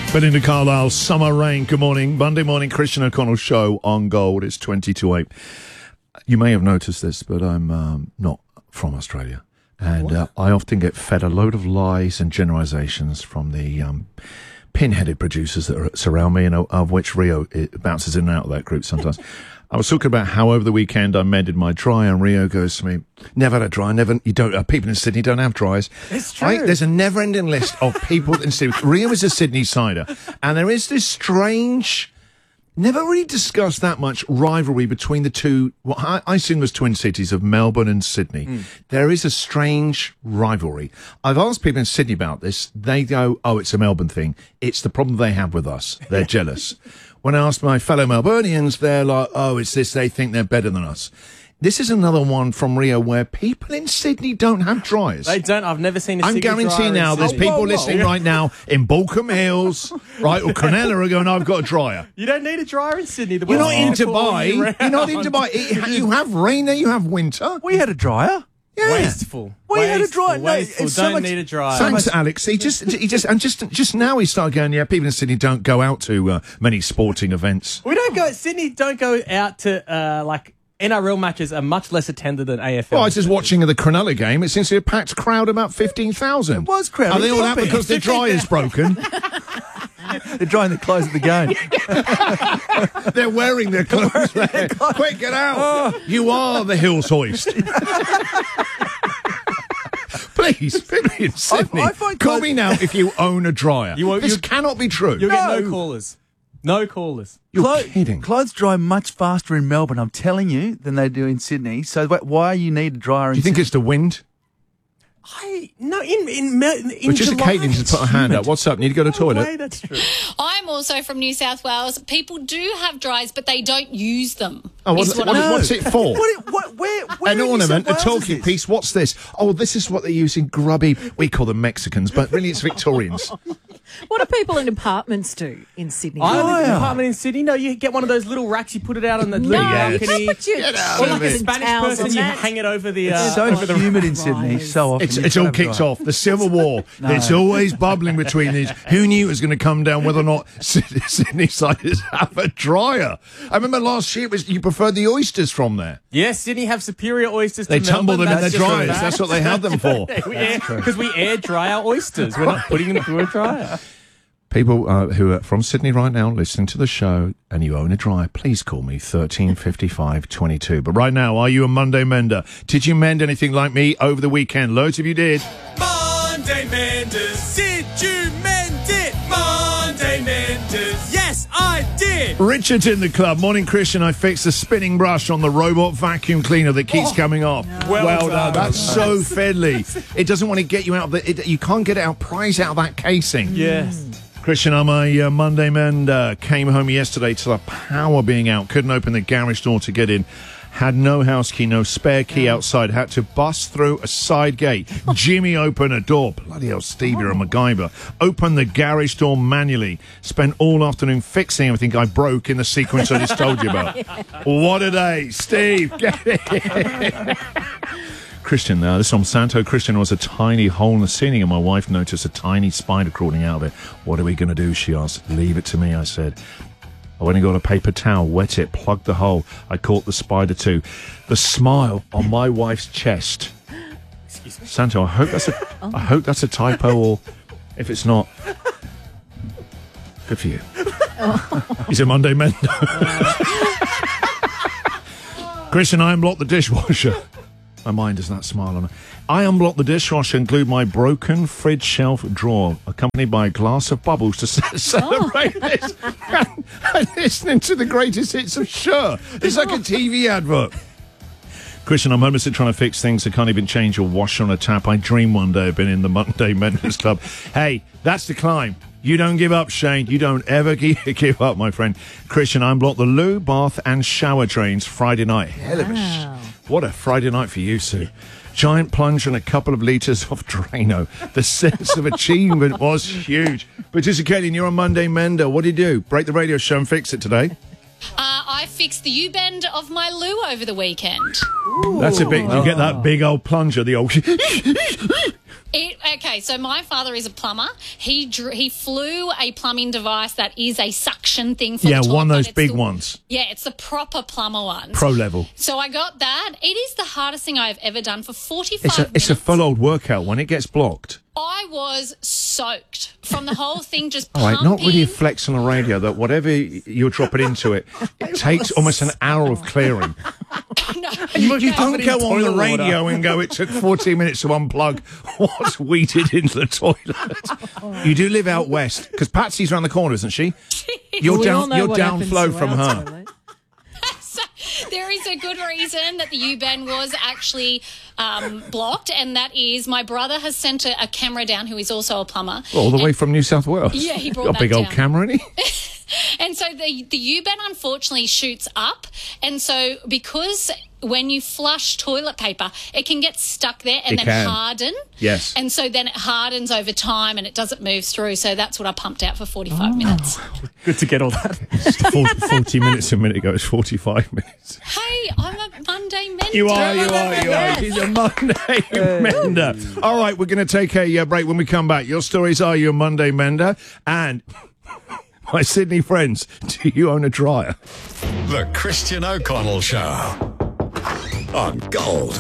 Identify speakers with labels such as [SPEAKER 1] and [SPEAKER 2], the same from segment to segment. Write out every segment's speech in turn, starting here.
[SPEAKER 1] Belinda Carlisle, Summer Rain. Good morning. Monday morning, Christian O'Connell show on Gold. It's 20 to 8. You may have noticed this, but I'm not from Australia. And I often get fed a load of lies and generalisations from the pin-headed producers that surround me, and of which Rio bounces in and out of that group sometimes. I was talking about how over the weekend I mended my dryer, and Rio goes to me, never had a dryer, people in Sydney don't have dryers.
[SPEAKER 2] It's true.
[SPEAKER 1] There's a never-ending list of people in Sydney. Rio is a Sydney sider, and there is this strange, never really discussed that much rivalry between the two, what I assume was twin cities of Melbourne and Sydney. There is a strange rivalry. I've asked people in Sydney about this. They go, oh, it's a Melbourne thing. It's the problem they have with us. They're jealous. When I ask my fellow Melburnians, they're like, oh, it's this, they think they're better than us. This is another one from Rio where people in Sydney don't have dryers.
[SPEAKER 2] They don't. I've never seen a
[SPEAKER 1] I'm
[SPEAKER 2] Sydney
[SPEAKER 1] guaranteeing now there's people listening right now in Balcombe Hills, right, or Cronulla are going, I've got a dryer.
[SPEAKER 2] You don't need a dryer in Sydney.
[SPEAKER 1] You're not in Dubai. You're not in Dubai. You have rain there, you have winter.
[SPEAKER 3] We had a dryer.
[SPEAKER 1] Yeah.
[SPEAKER 2] Wasteful.
[SPEAKER 3] We had a dryer. No,
[SPEAKER 2] Wasteful.
[SPEAKER 3] it's so
[SPEAKER 2] Don't
[SPEAKER 3] much-
[SPEAKER 2] need a dryer.
[SPEAKER 1] Thanks, Alex. He just now he started going, yeah, people in Sydney don't go out to many sporting events.
[SPEAKER 2] We don't go. Sydney don't go out to like NRL matches are much less attended than AFL.
[SPEAKER 1] Well, I was just watching the Cronulla game. It seems to be a packed crowd, about 15,000.
[SPEAKER 3] It was crowded.
[SPEAKER 1] Are they all out because their dryer's broken?
[SPEAKER 3] They're drying the clothes at the game.
[SPEAKER 1] They're wearing their clothes there. Quick, get out. You are the Hills Hoist. Please, people in Sydney,
[SPEAKER 3] I find
[SPEAKER 1] call me now if you own a dryer. This
[SPEAKER 2] you-
[SPEAKER 1] cannot be true.
[SPEAKER 2] You'll get no callers. No callers.
[SPEAKER 1] You're kidding.
[SPEAKER 3] Clothes dry much faster in Melbourne, I'm telling you, than they do in Sydney. So why you need a dryer in
[SPEAKER 1] Do you think
[SPEAKER 3] Sydney?
[SPEAKER 1] it's the wind?
[SPEAKER 2] In
[SPEAKER 1] Which is
[SPEAKER 2] July,
[SPEAKER 1] Caitlin just put her hand up. What's up? Need to go to the
[SPEAKER 2] No
[SPEAKER 1] toilet?
[SPEAKER 2] way, that's true.
[SPEAKER 4] I'm also from New South Wales. People do have dryers, but they don't use them.
[SPEAKER 1] Oh,
[SPEAKER 4] is what I-
[SPEAKER 1] what's it for?
[SPEAKER 3] Where
[SPEAKER 1] An
[SPEAKER 3] in New
[SPEAKER 1] ornament, a
[SPEAKER 3] South Wales
[SPEAKER 1] talking
[SPEAKER 3] is this?
[SPEAKER 1] piece. What's this? Oh, this is what they use in grubby. We call them Mexicans, but really it's Victorians.
[SPEAKER 5] What do people in apartments do in Sydney?
[SPEAKER 2] I live in an
[SPEAKER 3] Dryer.
[SPEAKER 2] apartment in Sydney. No, you get one of those little racks. You put it out on the
[SPEAKER 5] No,
[SPEAKER 2] little
[SPEAKER 5] you
[SPEAKER 1] Yes.
[SPEAKER 5] can't put your
[SPEAKER 1] Get out
[SPEAKER 2] Or
[SPEAKER 1] of
[SPEAKER 2] like a
[SPEAKER 1] it.
[SPEAKER 2] Spanish
[SPEAKER 5] towels
[SPEAKER 2] person,
[SPEAKER 5] on
[SPEAKER 2] you
[SPEAKER 5] that.
[SPEAKER 2] hang it over the.
[SPEAKER 3] It's so
[SPEAKER 2] over the
[SPEAKER 3] humid in Sydney so often.
[SPEAKER 1] It's
[SPEAKER 3] you
[SPEAKER 1] all
[SPEAKER 3] don't have a
[SPEAKER 1] kicked
[SPEAKER 3] dryer.
[SPEAKER 1] off. The Civil War. It's always bubbling between these. Who knew it was going to come down whether or not Sydney siders have a dryer? I remember last year you preferred the oysters from there.
[SPEAKER 2] Yes, Sydney have superior oysters.
[SPEAKER 1] They
[SPEAKER 2] to
[SPEAKER 1] tumble
[SPEAKER 2] Melbourne.
[SPEAKER 1] them in their
[SPEAKER 2] That's just a
[SPEAKER 1] dryers.
[SPEAKER 2] fact.
[SPEAKER 1] That's what they have them for.
[SPEAKER 2] Because we air dry our oysters. We're not putting them through a dryer.
[SPEAKER 1] People who are from Sydney right now listening to the show and you own a dryer, please call me 135522. But right now, are you a Monday mender? Did you mend anything like me over the weekend? Loads of you did.
[SPEAKER 2] Monday Menders, did you mend it? Monday Menders, yes, I did.
[SPEAKER 1] Richard's in the club. Morning, Christian. I fixed the spinning brush on the robot vacuum cleaner that keeps coming off. Well done. That's so fiddly. It doesn't want to get you out of you can't get it out, prise out of that casing.
[SPEAKER 2] Yes.
[SPEAKER 1] Christian, I'm a Monday mender. Came home yesterday to the power being out. Couldn't open the garage door to get in. Had no house key, no spare key outside. Had to bust through a side gate. Jimmy opened a door. Bloody hell, Steve, you're a MacGyver. Opened the garage door manually. Spent all afternoon fixing everything I broke in the sequence I just told you about. What a day. Steve, get it. Christian, this is from Santo. Christian was a tiny hole in the ceiling and my wife noticed a tiny spider crawling out of it. What are we going to do, she asked. Leave it to me, I said. I went and got a paper towel, wet it, plugged the hole. I caught the spider too. The smile on my wife's chest.
[SPEAKER 2] Excuse me.
[SPEAKER 1] Santo, I hope that's a typo, or if it's not, good for you. He's a Monday mender. Christian, I unblocked the dishwasher. My mind does not smile on it. I unblocked the dishwasher and glued my broken fridge shelf drawer, accompanied by a glass of bubbles to celebrate this. And listening to the greatest hits of Sure. It's like a TV advert. Christian, I'm homeless trying to fix things. I can't even change a washer on a tap. I dream one day of being in the Monday Menders Club. Hey, that's the climb. You don't give up, Shane. You don't ever give up, my friend. Christian, I unblocked the loo, bath and shower drains Friday night. Hell of a what a Friday night for you, Sue. Giant plunge and a couple of litres of Drano. The sense of achievement was huge. Producer Kelly, you're a Monday mender. What do you do? Break the radio show and fix it today?
[SPEAKER 4] I fixed the U-bend of my loo over the weekend.
[SPEAKER 1] That's a big. You get that big old plunger, the old.
[SPEAKER 4] Okay, so my father is a plumber. He flew a plumbing device that is a suction thing for the toilet.
[SPEAKER 1] Yeah, one of those
[SPEAKER 4] It's
[SPEAKER 1] big
[SPEAKER 4] the-
[SPEAKER 1] ones.
[SPEAKER 4] Yeah, it's the proper plumber ones.
[SPEAKER 1] Pro level.
[SPEAKER 4] So I got that. It is the hardest thing I've ever done for 45 minutes.
[SPEAKER 1] It's a full old workout when it gets blocked.
[SPEAKER 4] I was soaked from the whole thing just
[SPEAKER 1] All
[SPEAKER 4] pumping.
[SPEAKER 1] right, not really a flex on the radio that whatever you're dropping into it, it takes almost an hour of clearing.
[SPEAKER 4] No.
[SPEAKER 1] You don't go on the
[SPEAKER 3] toilet
[SPEAKER 1] radio and go, it took 14 minutes to unplug what's weeded into the toilet. You do live out west, because Patsy's around the corner, isn't she? You're
[SPEAKER 5] We all know what
[SPEAKER 1] downflow
[SPEAKER 5] happens to
[SPEAKER 1] from
[SPEAKER 5] our
[SPEAKER 1] her.
[SPEAKER 5] toilet.
[SPEAKER 4] So there is a good reason that the U-bend was actually blocked, and that is my brother has sent a camera down who is also a plumber.
[SPEAKER 1] All the way from New South Wales.
[SPEAKER 4] Yeah, he brought
[SPEAKER 1] Got a
[SPEAKER 4] that
[SPEAKER 1] big old
[SPEAKER 4] down.
[SPEAKER 1] camera, in he?
[SPEAKER 4] And so the U-bend unfortunately shoots up, and so because when you flush toilet paper, it can get stuck there and
[SPEAKER 1] It
[SPEAKER 4] then
[SPEAKER 1] can.
[SPEAKER 4] harden.
[SPEAKER 1] Yes.
[SPEAKER 4] And so then it hardens over time and it doesn't move through. So that's what I pumped out for 45 minutes.
[SPEAKER 3] Good to get all that.
[SPEAKER 1] 40 minutes a minute ago, it's 45 minutes.
[SPEAKER 4] Hey, I'm a Monday mender.
[SPEAKER 1] You are. She's a Monday mender. All right, we're going to take a break. When we come back, your stories are you a Monday mender? And my Sydney friends, do you own a dryer?
[SPEAKER 6] The Christian O'Connell Show on Gold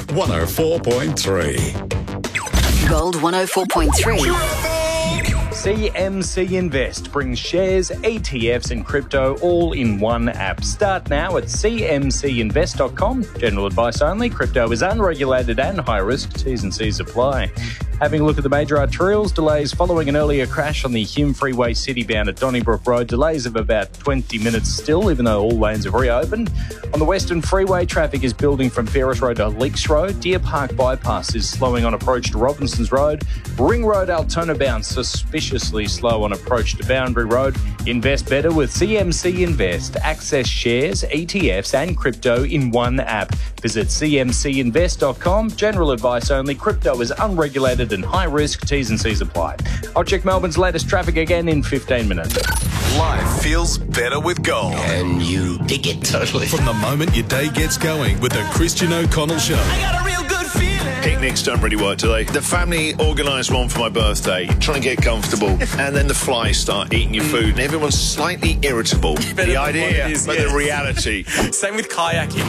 [SPEAKER 6] 104.3.
[SPEAKER 7] Gold 104.3.
[SPEAKER 8] CMC Invest brings shares, ETFs and crypto all in one app. Start now at cmcinvest.com. General advice only. Crypto is unregulated and high risk. T's and C's apply. Having a look at the major arterials, delays following an earlier crash on the Hume Freeway citybound at Donnybrook Road. Delays of about 20 minutes still, even though all lanes have reopened. On the Western Freeway, traffic is building from Ferris Road to Leaks Road. Deer Park Bypass is slowing on approach to Robinsons Road. Ring Road Altona bound suspiciously slow on approach to Boundary Road. Invest better with CMC Invest. Access shares, ETFs and crypto in one app. Visit cmcinvest.com. General advice only. Crypto is unregulated and high risk. T's and C's apply. I'll check Melbourne's latest traffic again in 15 minutes.
[SPEAKER 6] Life feels better with Gold.
[SPEAKER 9] And you dig it totally.
[SPEAKER 2] From the moment your day gets going with the Christian O'Connell Show.
[SPEAKER 1] Picnics don't really work, do they? The family organised one for my birthday, trying to get comfortable, and then the flies start eating your food, and everyone's slightly irritable. The idea, but the reality.
[SPEAKER 2] Same with kayaking.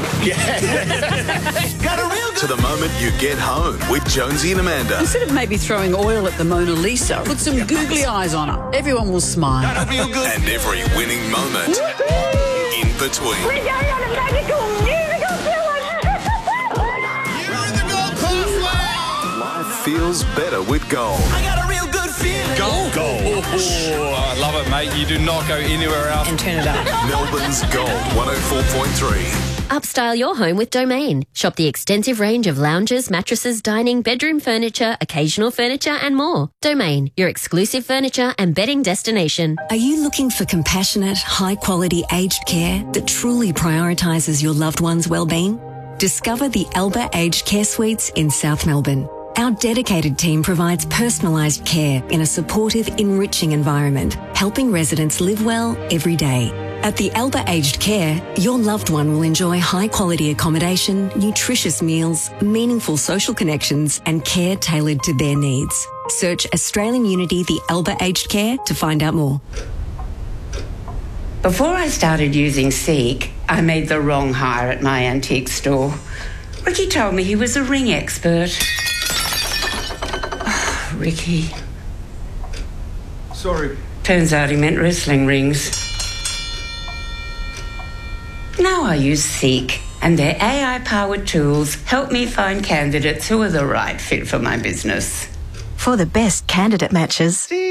[SPEAKER 6] To the moment you get home with Jonesy and Amanda.
[SPEAKER 7] Instead of maybe throwing oil at the Mona Lisa, put some googly eyes on her. Everyone will smile.
[SPEAKER 6] And every winning moment in between.
[SPEAKER 10] We're going on a magical musical
[SPEAKER 6] Life feels better with Gold.
[SPEAKER 2] Gold. Oh, I love it, mate. You do not go anywhere else.
[SPEAKER 5] And turn it up.
[SPEAKER 6] Melbourne's Gold 104.3.
[SPEAKER 11] Upstyle your home with Domain. Shop the extensive range of lounges, mattresses, dining, bedroom furniture, occasional furniture and more. Domain, your exclusive furniture and bedding destination.
[SPEAKER 7] Are you looking for compassionate, high-quality aged care that truly prioritises your loved one's well-being? Discover the Elba Aged Care Suites in South Melbourne. Our dedicated team provides personalised care in a supportive, enriching environment, helping residents live well every day. At the Elba Aged Care, your loved one will enjoy high-quality accommodation, nutritious meals, meaningful social connections and care tailored to their needs. Search Australian Unity The Elba Aged Care to find out more.
[SPEAKER 10] Before I started using Seek, I made the wrong hire at my antique store. Ricky told me he was a ring expert. Ricky.
[SPEAKER 3] Sorry.
[SPEAKER 10] Turns out he meant wrestling rings. Now I use Seek, and their AI-powered tools help me find candidates who are the right fit for my business.
[SPEAKER 7] For the best candidate matches,